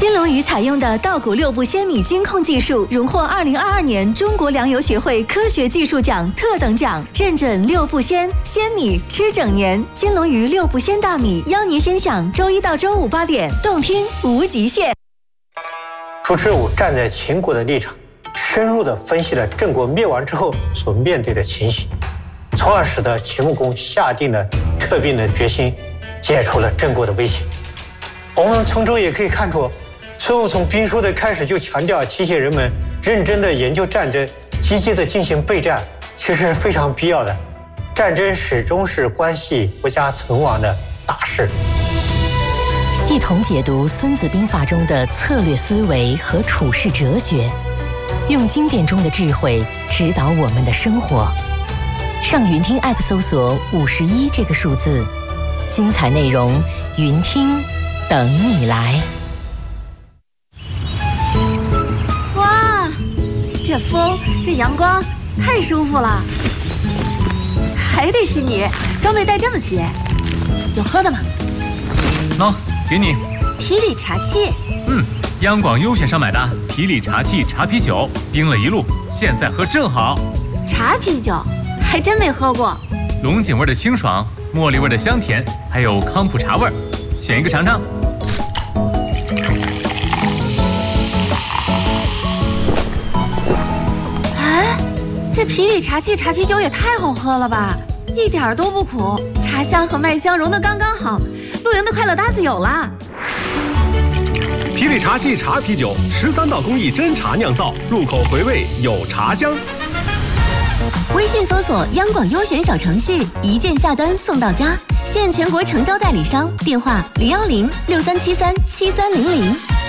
金龙鱼采用的稻谷6步鲜米精控技术，荣获2022年中国粮油学会科学技术奖特等奖，认准6步鲜米吃整年。金龙鱼6步鲜大米，邀您先享周1到周5 8点，动听无极限。 主持人站在秦国的立场，深入地分析了郑国灭亡之后所面对的情形，从而使得秦穆公下定了撤兵的决心，解除了郑国的威胁。我们从中也可以看出，孙武从兵书的开始就强调提醒人们认真地研究战争，积极地进行备战，其实是非常必要的。战争始终是关系国家存亡的大事。 系统解读《孙子兵法》中的策略思维和处世哲学，用经典中的智慧指导我们的生活。上云听 App 搜索51这个数字，精彩内容云听等你来。 哇，这风，这阳光，太舒服了。还得是你，装备带这么齐。有喝的吗？ 喏，给你。 啤礼茶器。 央广优选上买的啤礼茶器茶啤酒，冰了一路，现在喝正好。 茶啤酒还真没喝过。 龙井味的清爽，茉莉味的香甜，还有康普茶味，选一个尝尝。 哎，这啤礼茶器茶啤酒也太好喝了吧，一点都不苦，茶香和麦香融得刚刚好，露营的快乐搭子有了。 啤礼茶器茶啤酒13道工艺真茶酿造，入口回味有茶香。 微信搜索央广优选小程序，一键下单送到家，现全国诚招代理商，电话01063737300。